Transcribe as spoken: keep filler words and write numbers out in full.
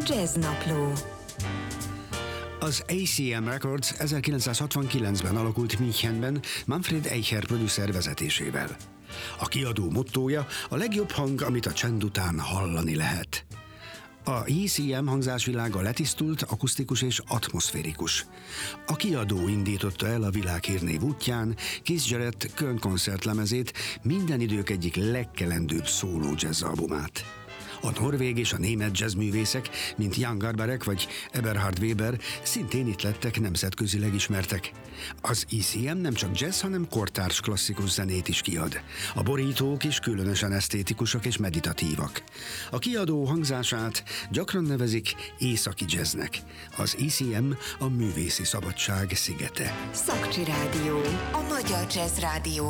Jazznapló. Az á cé em Records ezerkilencszázhatvankilencben alakult Münchenben Manfred Eicher producer vezetésével. A kiadó mottója: a legjobb hang, amit a csend után hallani lehet. A á cé em hangzásvilága letisztult, akusztikus és atmoszférikus. A kiadó indította el a világhírnév útján Keith Jarrett Köln koncertlemezét, minden idők egyik legkelendőbb szóló jazzalbumát. A norvég és a német jazzművészek, mint Jan Garbarek vagy Eberhard Weber, szintén itt lettek nemzetközileg ismertek. Az á cé em nem csak jazz, hanem kortárs klasszikus zenét is kiad. A borítók is különösen esztétikusak és meditatívak. A kiadó hangzását gyakran nevezik északi jazznek. Az á cé em a művészi szabadság szigete. Szakcsi Rádió, a magyar jazz rádió.